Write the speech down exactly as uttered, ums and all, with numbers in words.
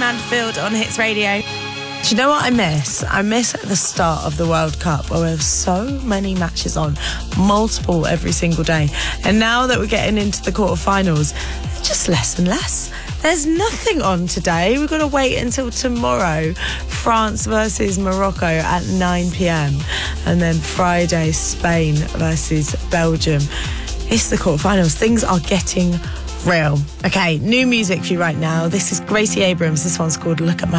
Amanda Field on Hits Radio. Do you know what I miss? I miss the start of the World Cup where we have so many matches on, multiple every single day. And now that we're getting into the quarterfinals, just less and less. There's nothing on today. We've got to wait until tomorrow. France versus Morocco at nine p.m. And then Friday, Spain versus Belgium. It's the quarterfinals. Things are getting real. Okay, new music for you right now. This is Gracie Abrams. This one's called Look at My